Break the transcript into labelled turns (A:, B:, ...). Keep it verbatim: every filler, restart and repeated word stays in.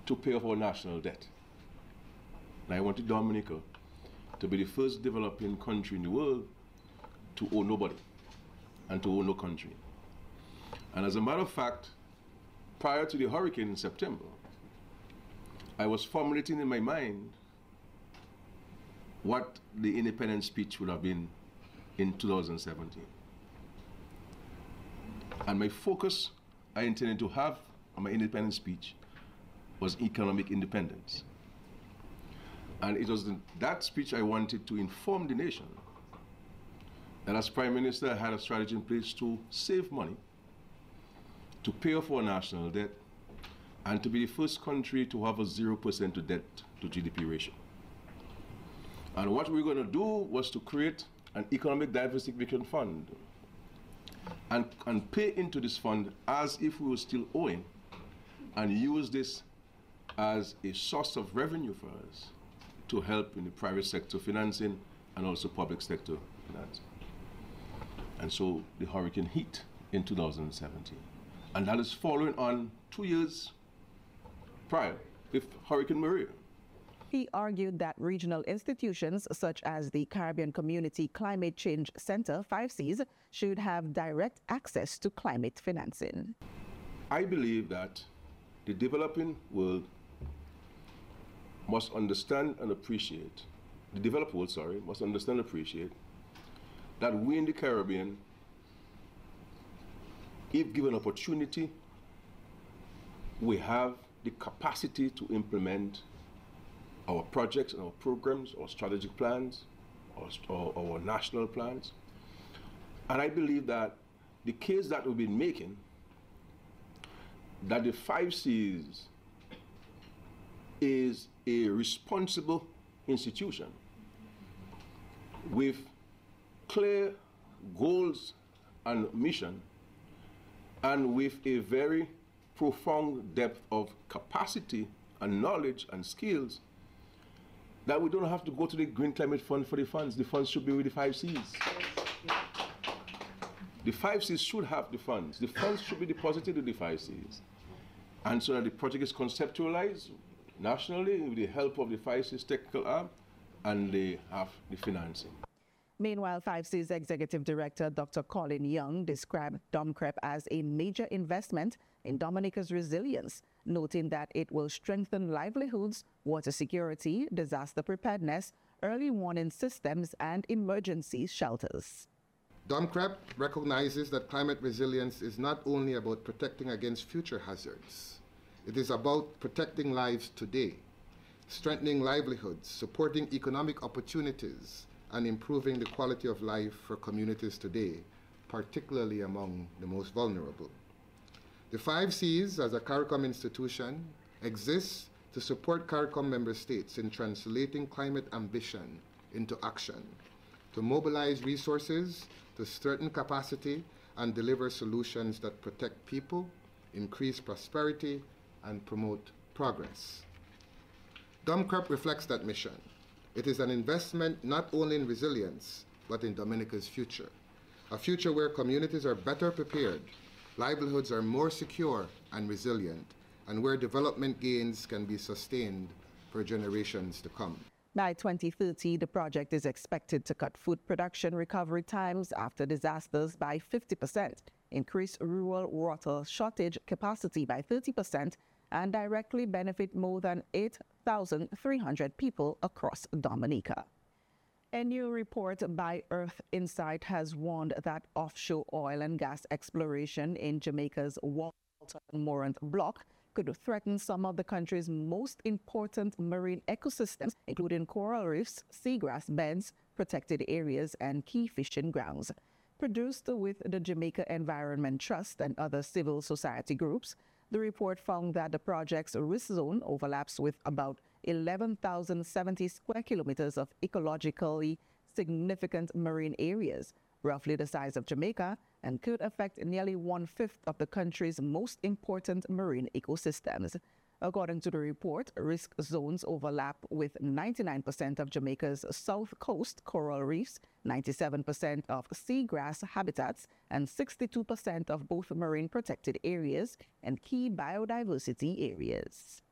A: to pay off our national debt. And I wanted Dominica to be the first developing country in the world to owe nobody and to owe no country. And as a matter of fact, prior to the hurricane in September, I was formulating in my mind what the independence speech would have been in two thousand seventeen. And my focus I intended to have on my independence speech was economic independence. And it was that speech I wanted to inform the nation that as Prime Minister I had a strategy in place to save money, to pay off our national debt, and to be the first country to have a zero percent to debt to G D P ratio. And what we were going to do was to create an economic diversification fund and, and pay into this fund as if we were still owing, and use this as a source of revenue for us to help in the private sector financing and also public sector financing. And so the hurricane hit in two thousand seventeen. And that is following on two years prior with Hurricane Maria.
B: He argued that regional institutions such as the Caribbean Community Climate Change Center, five Cs, should have direct access to climate financing.
A: I believe that the developing world must understand and appreciate, the developed world, sorry, must understand and appreciate that we in the Caribbean, if given opportunity, we have the capacity to implement our projects and our programs, our strategic plans, or, or our national plans. And I believe that the case that we've been making, that the five Cs is a responsible institution with clear goals and mission, and with a very profound depth of capacity and knowledge and skills, that we don't have to go to the Green Climate Fund for the funds. The funds should be with the five Cs. The five Cs should have the funds. The funds should be deposited with the five Cs. And so that the project is conceptualized nationally with the help of the five Cs technical arm, and they have the financing.
B: Meanwhile, five Cs Executive Director Doctor Colin Young described DomCrep as a major investment in Dominica's resilience, noting that it will strengthen livelihoods, water security, disaster preparedness, early warning systems, and emergency shelters.
C: DomCrep recognizes that climate resilience is not only about protecting against future hazards. It is about protecting lives today, strengthening livelihoods, supporting economic opportunities, and improving the quality of life for communities today, particularly among the most vulnerable. The five Cs, as a CARICOM institution, exists to support CARICOM member states in translating climate ambition into action, to mobilize resources, to strengthen capacity, and deliver solutions that protect people, increase prosperity, and promote progress. DomCrep reflects that mission. It is an investment not only in resilience, but in Dominica's future. A future where communities are better prepared, livelihoods are more secure and resilient, and where development gains can be sustained for generations to come.
B: By twenty thirty, the project is expected to cut food production recovery times after disasters by fifty percent, increase rural water shortage capacity by thirty percent, and directly benefit more than eight thousand three hundred people across Dominica. A new report by Earth Insight has warned that offshore oil and gas exploration in Jamaica's Walter Morant block could threaten some of the country's most important marine ecosystems, including coral reefs, seagrass beds, protected areas, and key fishing grounds. Produced with the Jamaica Environment Trust and other civil society groups, the report found that the project's risk zone overlaps with about eleven thousand seventy square kilometers of ecologically significant marine areas, roughly the size of Jamaica, and could affect nearly one-fifth of the country's most important marine ecosystems. According to the report, risk zones overlap with ninety-nine percent of Jamaica's south coast coral reefs, ninety-seven percent of seagrass habitats, and sixty-two percent of both marine protected areas and key biodiversity areas.